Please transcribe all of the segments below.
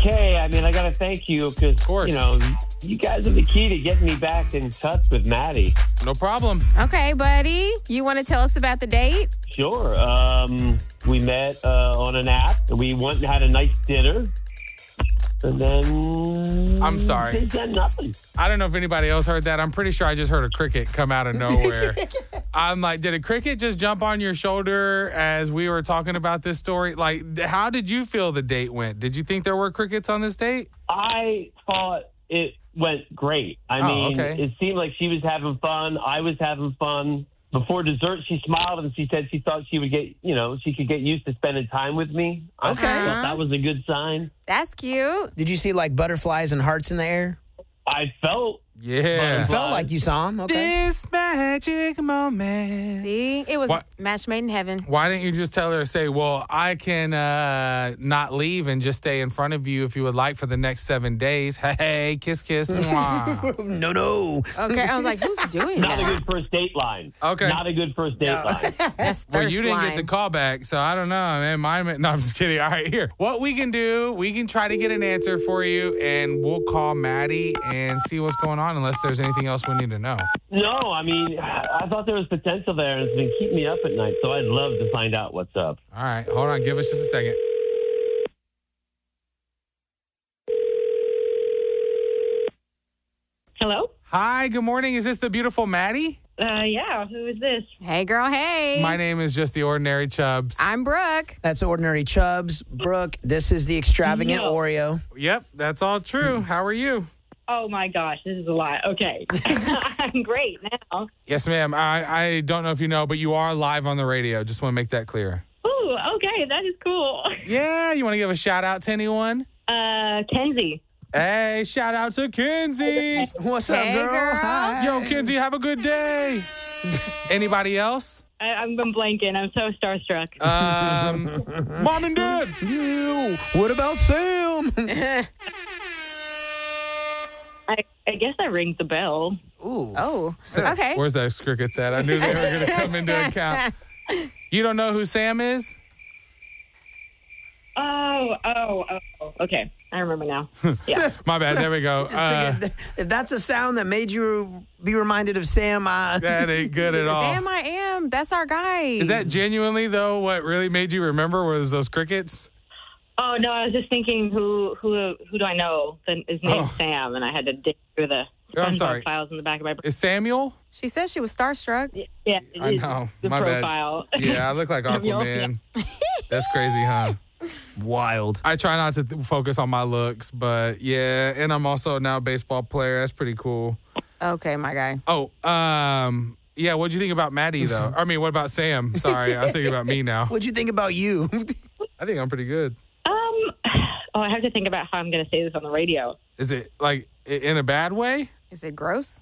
Okay, I mean, I got to thank you because, course. you know, you guys are the key to getting me back in touch with Maddie. No problem. Okay, buddy. You want to tell us about the date? Sure. We met on an app. We went and had a nice dinner. And then... I'm sorry. Since then, nothing. I don't know if anybody else heard that. I'm pretty sure I just heard a cricket come out of nowhere. I'm like, did a cricket just jump on your shoulder as we were talking about this story? Like, how did you feel the date went? Did you think there were crickets on this date? I thought it went great. I mean, okay. It seemed like she was having fun. I was having fun. Before dessert, she smiled and she said she thought she would get, you know, she could get used to spending time with me. Okay. I thought that was a good sign. That's cute. Did you see like butterflies and hearts in the air? I felt Yeah. It felt like you saw them. Okay. This magic moment. See, it was What? match made in heaven. Why didn't you just tell her, say, well, I can not leave and just stay in front of you if you would like for the next 7 days. Hey, kiss, kiss. Mwah. No. Okay, I was like, who's doing not a that? good first date line. Okay. Not a good first date line. That's Well, thirst you didn't line. get the call back, so I don't know, man. No, I'm just kidding. All right, here. What we can do, we can try to get an answer for you, and we'll call Maddie and see what's going on, unless there's anything else we need to know. No, I mean, I thought there was potential there, and it's been keeping me up at night, so I'd love to find out what's up. All right, hold on. Give us just a second. Hello? Hi, good morning. Is this the beautiful Maddie? Yeah, who is this? Hey, girl, hey. My name is just the ordinary Chubbs. I'm Brooke. That's Ordinary Chubbs. Brooke, this is the extravagant No. Oreo. Yep, that's all true. How are you? Oh my gosh, this is a lot. Okay. I'm great now. Yes, ma'am. I don't know if you know, but you are live on the radio. Just want to make that clear. Ooh, okay, that is cool. Yeah, you want to give a shout out to anyone? Kenzie. Hey, shout out to Kenzie. What's Hey, up, girl? girl. Hi. Yo, Kenzie, have a good day. Anybody else? I'm blanking. I'm so starstruck. Mom and Dad. You. What about Sam? I guess that rings the bell. Ooh. Oh, Sam, okay. Where's those crickets at? I knew they were going to come into account. You don't know who Sam is? Oh. Okay, I remember now. Yeah. My bad. There we go. If that's a sound that made you be reminded of Sam, That ain't good at all. Damn, I am. That's our guy. Is that genuinely, though, what really made you remember was those crickets? Oh no, I was just thinking who do I know? His name's Sam, and I had to dig through the I'm sorry. SpongeBob files in the back of my brain. Is Samuel? She said she was starstruck. Yeah, I know. The My profile. bad. Yeah, I look like Samuel, Aquaman. That's crazy, huh? wild. I try not to focus on my looks, but yeah, and I'm also now a baseball player. That's pretty cool. Okay, my guy. Oh, yeah, what'd you think about Maddie, though? I mean, what about Sam? Sorry, I was thinking about me now. What'd you think about you? I think I'm pretty good. Oh, I have to think about how I'm going to say this on the radio. Is it, like, in a bad way? Is it gross?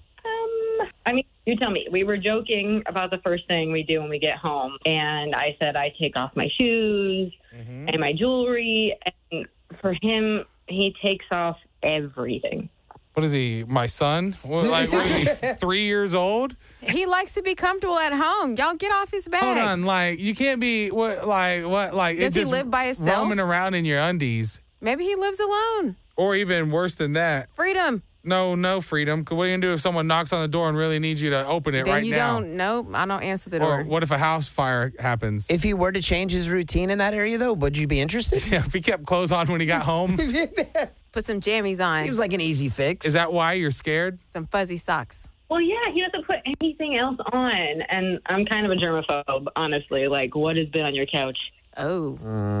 I mean, you tell me. We were joking about the first thing we do when we get home, and I said I take off my shoes and my jewelry, and for him, he takes off everything. What is he, my son? What is he, 3 years old? He likes to be comfortable at home. Y'all get off his back. Hold on, like, you can't be, Does it's he just live by himself? roaming around in your undies. Maybe he lives alone. Or even worse than that. Freedom. No freedom. What are you going to do if someone knocks on the door and really needs you to open it Then right you now? don't. Nope, I don't answer the Or door. what if a house fire happens? If he were to change his routine in that area, though, would you be interested? Yeah, if he kept clothes on when he got home, Put some jammies on. Seems like an easy fix. is that why you're scared? Some fuzzy socks. Well, yeah, he doesn't put anything else on, and I'm kind of a germaphobe, honestly. Like, what has been on your couch? Oh.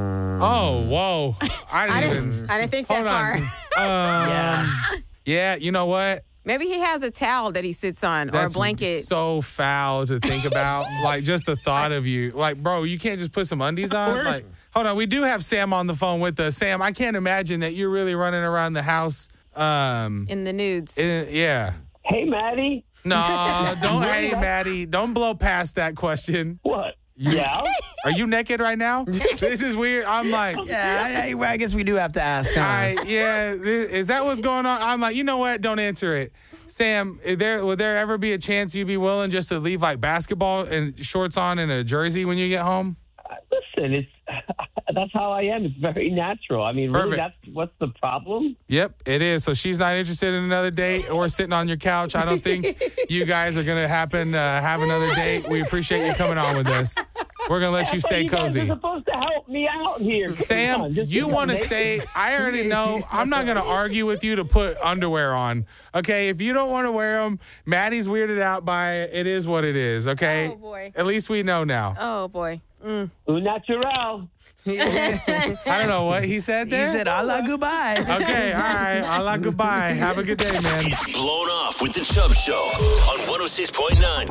Oh, whoa. I didn't I didn't think Hold that on. far. Yeah, you know what? Maybe he has a towel that he sits on or a That's blanket. so foul to think about. Like, just the thought of you. Like, bro, you can't just put some undies on? Like, hold on. We do have Sam on the phone with us. Sam, I can't imagine that you're really running around the house. In the nudes. Yeah. Hey, Maddie. No, don't. Hey, Maddie, don't blow past that question. What? Yeah? Are you naked right now? This is weird. I'm like, Yeah, I guess we do have to ask. Huh? is that what's going on? I'm like, you know what? Don't answer it. Sam, would there ever be a chance you'd be willing just to leave like basketball and shorts on and a jersey when you get home? listen, that's how I am. It's very natural. I mean, really, Perfect. that's what's the problem? Yep, it is. So she's not interested in another date or sitting on your couch. I don't think you guys are going to have another date. We appreciate you coming on with us. We're going to let you stay cozy. You guys are supposed to help me out here. Sam, you want to stay. I already know. I'm not going to argue with you to put underwear on. Okay, if you don't want to wear them, Maddie's weirded out by it. It is what it is, okay? Oh, boy. At least we know now. Oh, boy. Au naturel. I don't know what he said there. He said, "A la goodbye." Okay, all right. A la goodbye. Have a good day, man. It's Blown Off with the Chubb Show on 106.9